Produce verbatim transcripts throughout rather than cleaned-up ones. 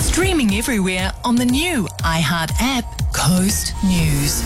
Streaming everywhere on the new iHeart app, Coast News.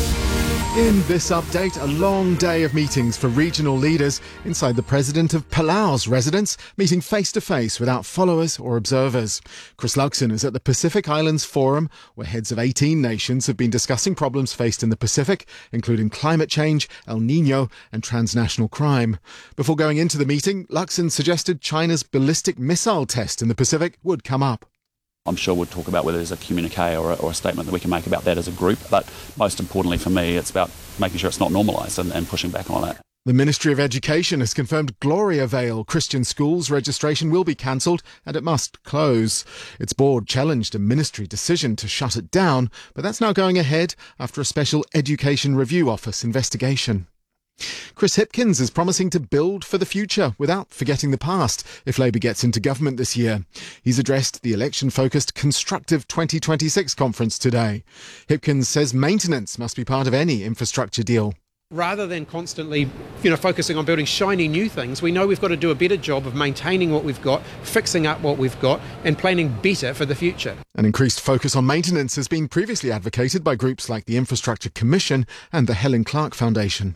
In this update, a long day of meetings for regional leaders inside the President of Palau's residence, meeting face-to-face without followers or observers. Chris Luxon is at the Pacific Islands Forum, where heads of eighteen nations have been discussing problems faced in the Pacific, including climate change, El Niño and transnational crime. Before going into the meeting, Luxon suggested China's ballistic missile test in the Pacific would come up. I'm sure we'll talk about whether there's a communique or a, or a statement that we can make about that as a group. But most importantly for me, it's about making sure it's not normalised and, and pushing back on that. The Ministry of Education has confirmed Gloriavale Christian Schools registration will be cancelled and it must close. Its board challenged a ministry decision to shut it down, but that's now going ahead after a special Education Review Office investigation. Chris Hipkins is promising to build for the future without forgetting the past if Labour gets into government this year. He's addressed the election-focused Constructive twenty twenty-six conference today. Hipkins says maintenance must be part of any infrastructure deal. Rather than constantly, you know, focusing on building shiny new things, we know we've got to do a better job of maintaining what we've got, fixing up what we've got and planning better for the future. An increased focus on maintenance has been previously advocated by groups like the Infrastructure Commission and the Helen Clark Foundation.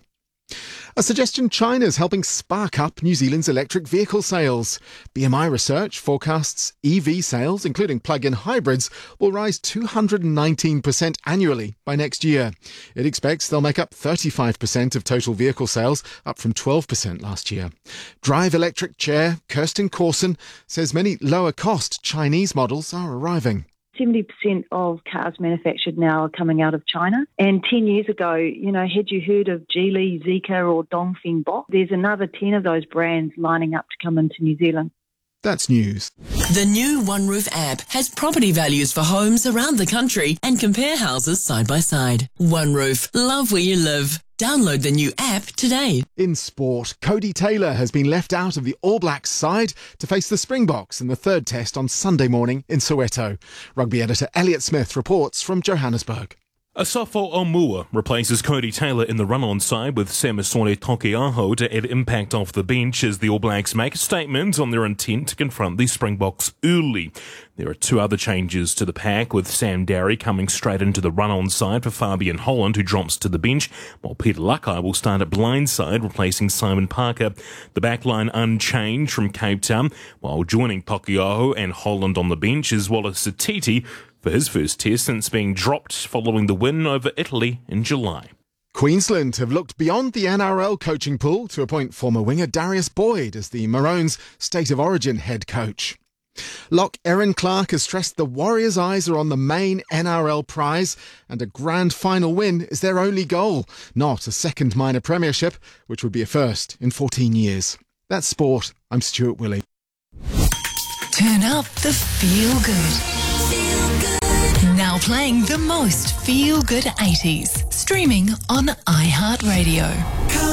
A suggestion China's helping spark up New Zealand's electric vehicle sales. B M I Research forecasts E V sales, including plug-in hybrids, will rise two hundred nineteen percent annually by next year. It expects they'll make up thirty-five percent of total vehicle sales, up from twelve percent last year. Drive Electric chair Kirsten Corson says many lower-cost Chinese models are arriving. seventy percent of cars manufactured now are coming out of China. And ten years ago, you know, had you heard of Geely, Zeekr or Dongfeng Bok? There's another ten of those brands lining up to come into New Zealand. That's news. The new OneRoof app has property values for homes around the country and compare houses side by side. OneRoof, love where you live. Download the new app today. In sport, Cody Taylor has been left out of the All Blacks side to face the Springboks in the third test on Sunday morning in Soweto. Rugby editor Elliot Smith reports from Johannesburg. Asafo Omua replaces Cody Taylor in the run-on side with Semisone Tokeaho to add impact off the bench as the All Blacks make a statement on their intent to confront the Springboks early. There are two other changes to the pack, with Sam Darry coming straight into the run-on side for Fabian Holland, who drops to the bench, while Peter Lakai will start at blindside, replacing Simon Parker. The backline unchanged from Cape Town, while joining Tokeaho and Holland on the bench is Wallace Satiti, for his first test since being dropped following the win over Italy in July. Queensland have looked beyond the N R L coaching pool to appoint former winger Darius Boyd as the Maroons' State of Origin head coach. Lock Erin Clark has stressed the Warriors' eyes are on the main N R L prize and a grand final win is their only goal, not a second minor premiership, which would be a first in fourteen years. That's sport. I'm Stuart Willey. Turn up the feel good. Now playing the most feel-good eighties. Streaming on iHeartRadio.